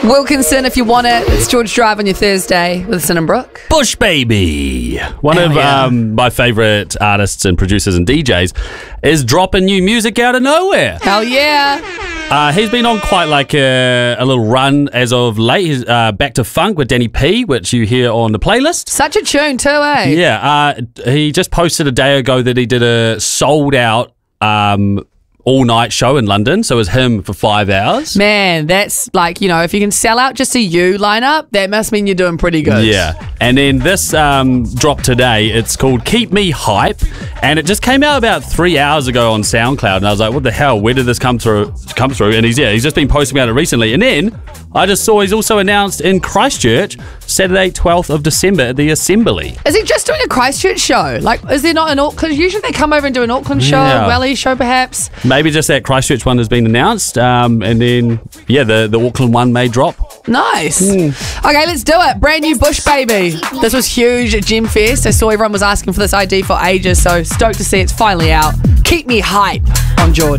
Wilkinson, if you want it, it's George Drive on your Thursday with Sin and Brooke. Bush Baby, one of my favourite artists and producers and DJs, is dropping new music out of nowhere. Hell yeah. He's been on quite like a little run as of late. He's back to funk with Danny P, which you hear on the playlist. Such a tune too, eh? Yeah, he just posted a day ago that he did a sold out all-night show in London, so it was him for 5 hours. Man, that's like, if you can sell out just a you lineup, that must mean you're doing pretty good. Yeah, and then this dropped today. It's called Keep Me Hype, and it just came out about 3 hours ago on SoundCloud, and I was like, what the hell, where did this come through? And he's just been posting about it recently, and then I just saw he's also announced in Christchurch, Saturday 12th of December at the Assembly. Is he just doing a Christchurch show? Like, is there not an Auckland? Usually they come over and do an Auckland show, Yeah. Welly show perhaps. Maybe just that Christchurch one has been announced, and then, the Auckland one may drop. Nice. Okay, let's do it. Brand new Bush Baby. This was huge at Gem Fest. I saw everyone was asking for this ID for ages, so stoked to see it's finally out. Keep Me Hype on George.